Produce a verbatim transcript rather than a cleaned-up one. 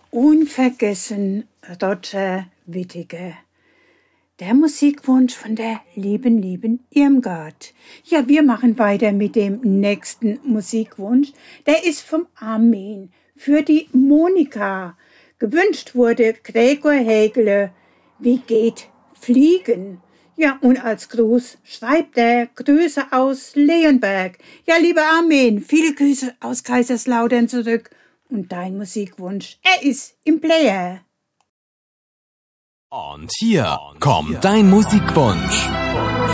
Unvergessen Roger Whittaker. Der Musikwunsch von der lieben, lieben Irmgard. Ja, wir machen weiter mit dem nächsten Musikwunsch. Der ist vom Armin für die Monika. Gewünscht wurde Gregor Hägele. Wie geht Fliegen? Ja, und als Gruß schreibt er Grüße aus Leonberg. Ja, lieber Armin, viele Grüße aus Kaiserslautern zurück. Und dein Musikwunsch, er ist im Player. Und hier kommt dein Musikwunsch.